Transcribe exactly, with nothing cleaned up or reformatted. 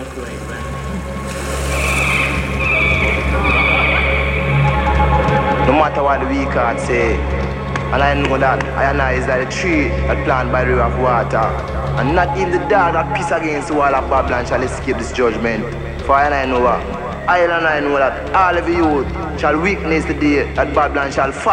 No matter what the weak heart say, and I know that I and I is like a tree that planted by the river of water. And not even the dog that piss against the wall of Babylon shall escape this judgment. For I and I know what? I and I know that all of you shall witness the day that Babylon shall fall.